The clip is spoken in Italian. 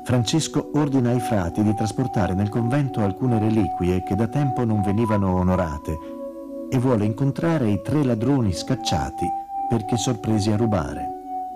Francesco ordina ai frati di trasportare nel convento alcune reliquie che da tempo non venivano onorate e vuole incontrare i 3 ladroni scacciati perché sorpresi a rubare.